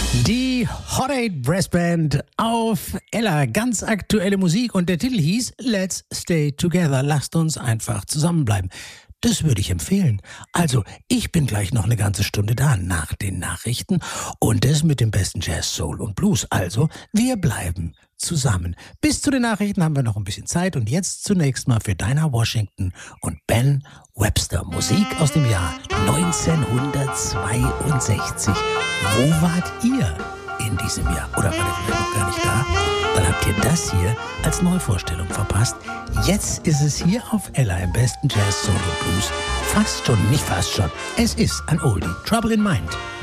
Die Hot 8 Brass Band auf Ella, ganz aktuelle Musik und der Titel hieß Let's Stay Together, lasst uns einfach zusammenbleiben. Das würde ich empfehlen. Also, ich bin gleich noch eine ganze Stunde da nach den Nachrichten und das mit dem besten Jazz, Soul und Blues. Also, wir bleiben zusammen. Bis zu den Nachrichten haben wir noch ein bisschen Zeit und jetzt zunächst mal für Dinah Washington und Ben Webster. Musik aus dem Jahr 1962. Wo wart ihr in diesem Jahr? Oder wart ihr vielleicht noch gar nicht da? Dann habt ihr das hier als Neuvorstellung verpasst. Jetzt ist es hier auf Ella im besten Jazz, Soul und Blues. Fast schon, nicht fast schon. Es ist ein Oldie. Trouble in Mind.